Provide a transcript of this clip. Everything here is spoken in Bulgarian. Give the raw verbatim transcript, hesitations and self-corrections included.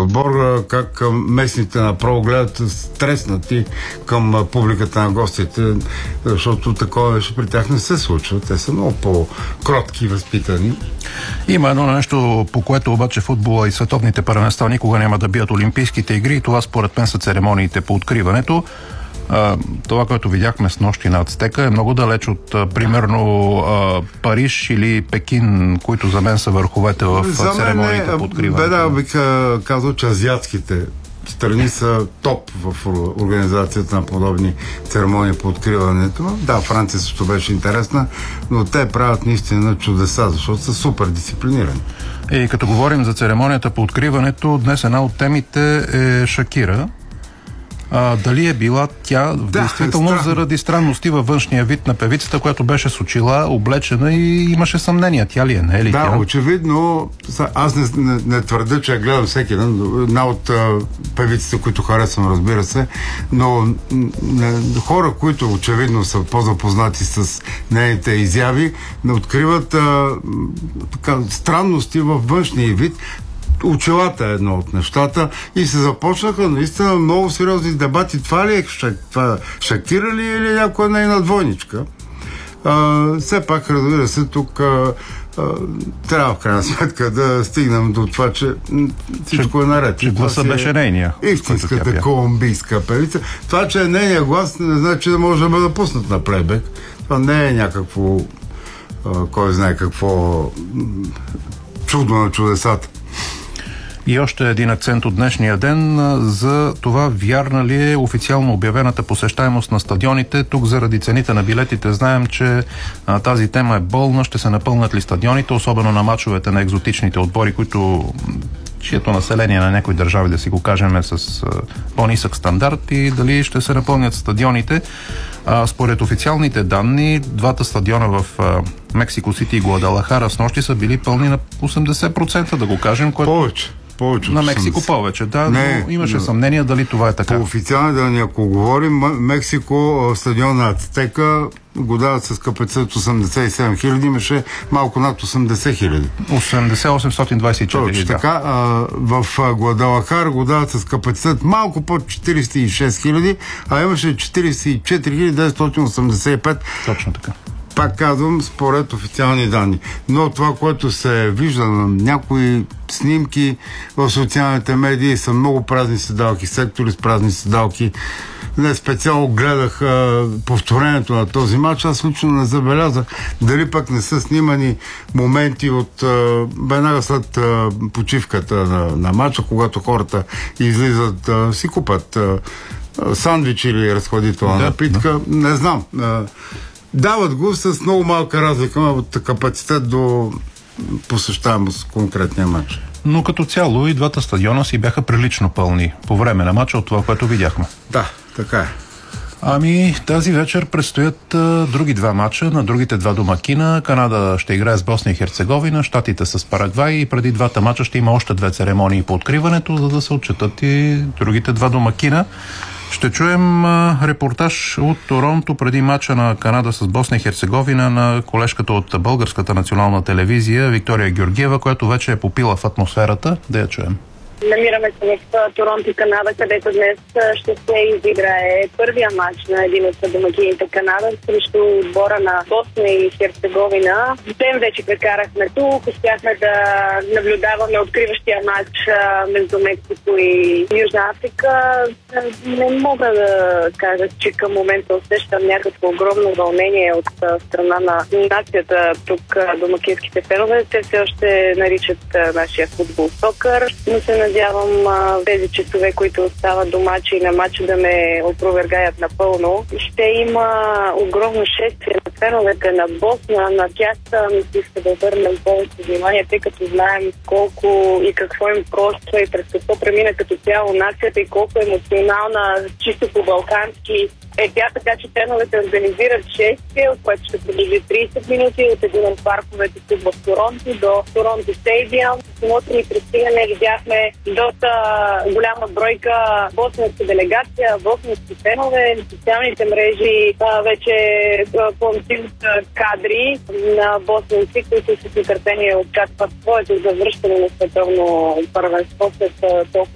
отбор, как местните направо гледат стреснати към публиката на гостите, защото такова нещо при тях не се случва. Те са много по-кротки и възпитани. Има едно нещо, по което обаче футбола и световните първенства никога няма да бият Олимпийските игри, и това според мен са церемониите по откриването. А, това, което видяхме с нощи на Ацтека, е много далеч от а, примерно а, Париж или Пекин, които за мен са върховете в за церемониите по откриването. Беда бих казал, че азиатските страни са топ в организацията на подобни церемонии по откриването. Да, Франция също беше интересна, но те правят наистина чудеса, защото са супер дисциплинирани. И като говорим за церемонията по откриването, днес една от темите е Шакира. А, дали е била тя в да, действителност странно. заради странности във външния вид на певицата, която беше с очила, облечена и имаше съмнения. Тя ли е, не е ли да, тя? Да, очевидно. Аз не, не, не твърда, че я гледам всеки ден. Една от а, певиците, които харесвам, разбира се, но не, хора, които очевидно са по-запознати с нейните изяви, не откриват а, така, странности във външния вид. Очилата е едно от нещата и се започнаха наистина много сериозни дебати. Това ли е това Шакира ли е или някоя нейна двойничка? А, все пак, разбира се, тук а, а, трябва в крайна сметка да стигнем до това, че всичко е наред. Че гласа беше нейния. Истинската колумбийска певица. Това, че е нейния глас, не значи, че да може да бъде пуснат на плейбек. Това не е някакво а, кой знае какво чудо на чудесата. И още един акцент от днешния ден за това вярна ли е официално обявената посещаемост на стадионите. Тук заради цените на билетите знаем, че а, тази тема е болна. Ще се напълнат ли стадионите, особено на мачовете на екзотичните отбори, които чието население на някои държави, да си го кажем, е с а, по-нисък стандарт, и дали ще се напълнят стадионите. А, според официалните данни, двата стадиона в а, Мексико Сити и Гуадалахара с нощи са били пълни на осемдесет процента, да го кажем. Което... Повече. Повече на Мексико съм... повече, да, не, но имаше не. съмнение дали това е така. По официални данни, ако говорим, Мексико, стадион на Ацтека го дават с капацитет осемдесет и седем хиляди, имаше малко над осемдесет хиляди. осемдесет осемстотин двадесет и четири. Точно да. така. А, в Гуадалахар го дават с капацитет малко под четиридесет и шест хиляди, а имаше четиридесет и четири хиляди деветстотин осемдесет и пет. Точно така. Пак казвам, според официални данни. Но това, което се вижда на някои снимки в социалните медии, са много празни седалки, сектори с празни седалки. Не специално гледах а, повторението на този матч. Аз лично не забелязах дали пък не са снимани моменти от а, веднага след а, почивката на, на матча, когато хората излизат, а, си купат а, сандвич или разходителна да, напитка. Да. Не знам. А, дават го с много малка разлика от капацитет до посещаемост конкретния матч. Но като цяло и двата стадиона си бяха прилично пълни по време на матча от това, което видяхме. Да, така е. Ами, тази вечер предстоят а, други два матча на другите два домакина. Канада ще играе с Босна и Херцеговина, Щатите с Парагвай, и преди двата матча ще има още две церемонии по откриването, за да се отчетат и другите два домакина. Ще чуем а, репортаж от Торонто преди матча на Канада с Босна и Херцеговина на колежката от Българската национална телевизия Виктория Георгиева, която вече е попила в атмосферата. Да я чуем. Намираме се в Торонто, Канада, където днес ще се изиграе първия матч на един от домакините Канада срещу отбора на Босна и Херцеговина. Ден вече прекарахме тук, успяхме да наблюдаваме откриващия матч между Мексико и Южна Африка. Не мога да кажа, че към момента усещам някакво огромно вълнение от страна на нацията тук, домакинските фенове. Те все още наричат нашия футбол сокър, но се надявам тези часове, които остават до матча и на матча, да ме опровергаят напълно. Ще има огромно шествие на феновете на Босна. На тях ми се иска да върнем повече внимание, тъй като знаем колко и какво им проства и през какво премина като цяло нацията и колко емоционална, чисто по-балкански е тя, така че феновете организират шествие, от което ще продължи тридесет минути от един от парковете тук в Торонто до Торонто Стадиум. В самото ни пристигане видяхме доста голяма бройка босненска делегация, босненски фенове, социалните мрежи вече плантиват кадри на босненци, които с нетърпение очакват своето завръщане на световно първенство след толкова